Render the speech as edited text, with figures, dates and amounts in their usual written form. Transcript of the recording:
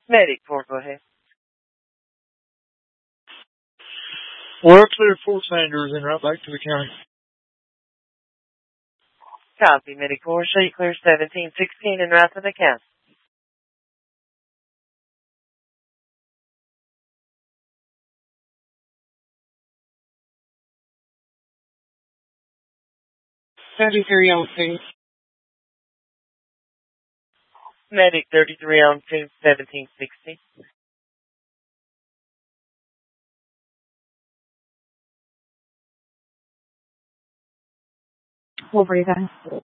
Medic 4, go ahead. We're clear Fort Sanders and right back to the county. Copy, Medic 4. Show you clear 1716 and route to the county. Medic 33 on 2, 1760. Over you guys.